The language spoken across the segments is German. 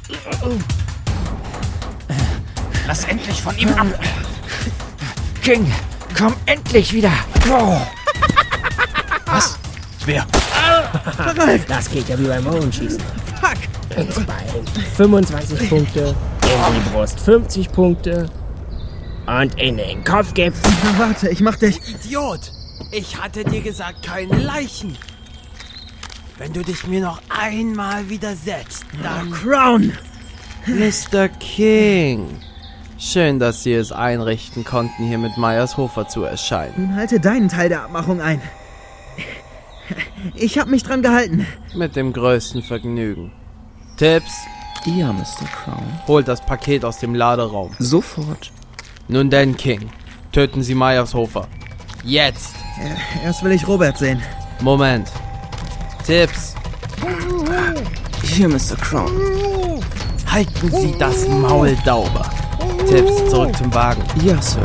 Lass endlich von ihm ab. King, komm endlich wieder. Oh. Was? Wer? Das geht ja wie beim Bogenschießen. Fuck! Ins Bein 25 Punkte, in die Brust 50 Punkte und in den Kopf gibt's... Na, warte, ich mach dich... Idiot! Ich hatte dir gesagt, keine Leichen. Wenn du dich mir noch einmal widersetzt, dann... Crown! Mr. King. Schön, dass Sie es einrichten konnten, hier mit Meyershofer zu erscheinen. Nun halte deinen Teil der Abmachung ein. Ich hab mich dran gehalten. Mit dem größten Vergnügen. Tipps, Ja, Mr. Crown. holt das Paket aus dem Laderaum. Sofort. Nun denn, King, töten Sie Meyershofer. Jetzt! Erst will ich Robert sehen. Moment. Tipps, Hier, Mr. Crown. halten Sie das Maul sauber. Tipps, zurück zum Wagen. Ja, Sir.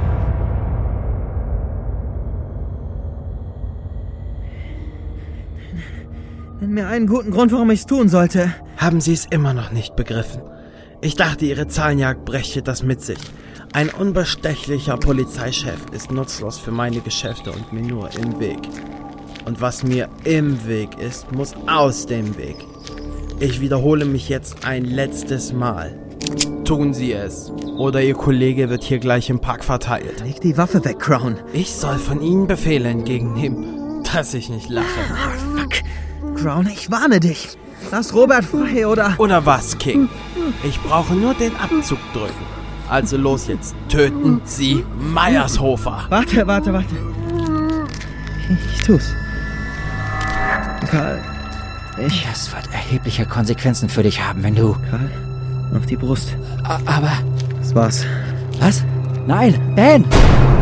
Nenn mir einen guten Grund, warum ich's tun sollte. Haben Sie es immer noch nicht begriffen? Ich dachte, Ihre Zahlenjagd brächte das mit sich. Ein unbestechlicher Polizeichef ist nutzlos für meine Geschäfte und mir nur im Weg. Und was mir im Weg ist, muss aus dem Weg. Ich wiederhole mich jetzt ein letztes Mal. Tun Sie es, oder Ihr Kollege wird hier gleich im Park verteilt. Leg die Waffe weg, Crown. Ich soll von Ihnen Befehle entgegennehmen, dass ich nicht lache. Fuck. Crown, ich warne dich. Lass Robert frei, oder... Oder was, King? Ich brauche nur den Abzug drücken. Also los jetzt, töten Sie Meyershofer. Warte. Ich tu's. Karl, Es wird erhebliche Konsequenzen für dich haben, wenn du... Karl, auf die Brust. Aber... Das war's. Was? Nein, Ben!